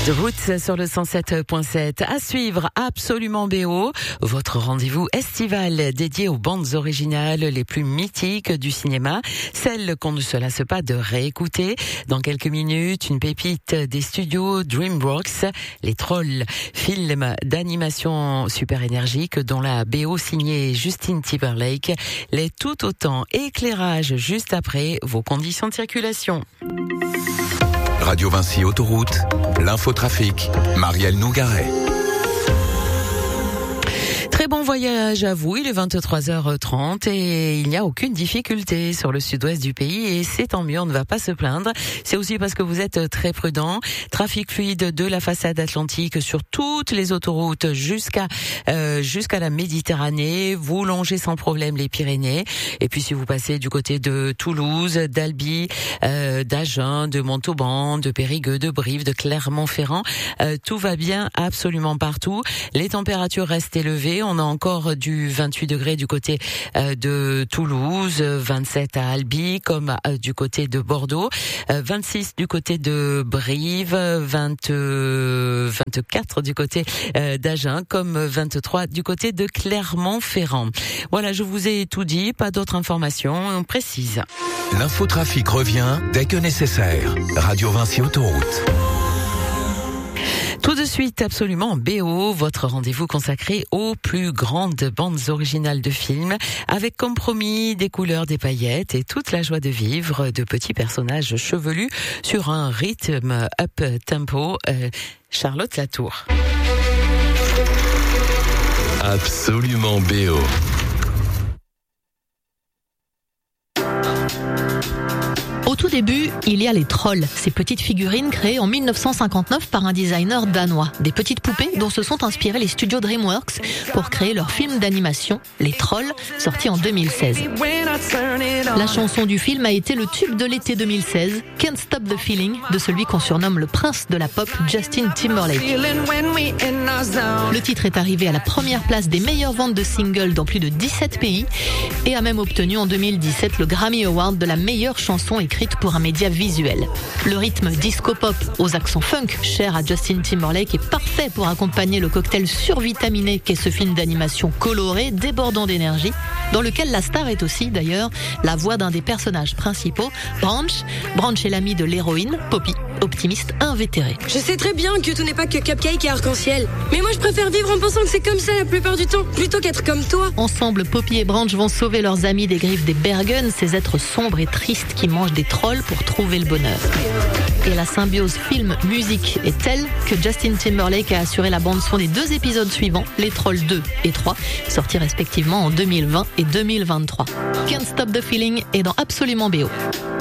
De route sur le 107.7. À suivre, Absolument BO, votre rendez-vous estival dédié aux bandes originales les plus mythiques du cinéma, celles qu'on ne se lasse pas de réécouter. Dans quelques minutes, une pépite des studios DreamWorks, Les Trolls, film d'animation super énergique dont la BO signée Justin Timberlake l'est tout autant. Éclairage juste après vos conditions de circulation. Radio Vinci Autoroute, l'infotrafic, Marielle Nougaret. Très bon voyage à vous, il est 23h30 et il n'y a aucune difficulté sur le sud-ouest du pays et c'est tant mieux, on ne va pas se plaindre. C'est aussi parce que vous êtes très prudents. Trafic fluide de la façade atlantique sur toutes les autoroutes jusqu'à la Méditerranée. Vous longez sans problème les Pyrénées. Et puis si vous passez du côté de Toulouse, d'Albi, d'Agen, de Montauban, de Périgueux, de Brive, de Clermont-Ferrand, tout va bien absolument partout. Les températures restent élevées. On a encore du 28 degrés du côté de Toulouse, 27 à Albi, comme du côté de Bordeaux, 26 du côté de Brive, 24 du côté d'Agen, comme 23 du côté de Clermont-Ferrand. Voilà, je vous ai tout dit, pas d'autres informations précises. L'infotrafic revient dès que nécessaire. Radio Vinci Autoroute. Tout de suite, Absolument BO, votre rendez-vous consacré aux plus grandes bandes originales de films, avec comme promis des couleurs, des paillettes et toute la joie de vivre de petits personnages chevelus sur un rythme up-tempo. Charlotte Latour. Absolument BO. Au tout début, il y a les Trolls, ces petites figurines créées en 1959 par un designer danois. Des petites poupées dont se sont inspirés les studios DreamWorks pour créer leur film d'animation, Les Trolls, sorti en 2016. La chanson du film a été le tube de l'été 2016, Can't Stop the Feeling, de celui qu'on surnomme le prince de la pop, Justin Timberlake. Le titre est arrivé à la première place des meilleures ventes de singles dans plus de 17 pays et a même obtenu en 2017 le Grammy Award de la meilleure chanson écrite pour un média visuel. Le rythme disco-pop aux accents funk, cher à Justin Timberlake, est parfait pour accompagner le cocktail survitaminé qu'est ce film d'animation coloré, débordant d'énergie, dans lequel la star est aussi, d'ailleurs, la voix d'un des personnages principaux, Branch. Branch est l'ami de l'héroïne, Poppy, optimiste invétérée. Je sais très bien que tout n'est pas que cupcake et arc-en-ciel, mais moi je préfère vivre en pensant que c'est comme ça la plupart du temps, plutôt qu'être comme toi. Ensemble, Poppy et Branch vont sauver leurs amis des griffes des Bergen, ces êtres sombres et tristes qui mangent des trolls pour trouver le bonheur. Et la symbiose film-musique est telle que Justin Timberlake a assuré la bande-son des 2 épisodes suivants, Les Trolls 2 et 3, sortis respectivement en 2020 et 2023. Can't Stop the Feeling est dans Absolument BO.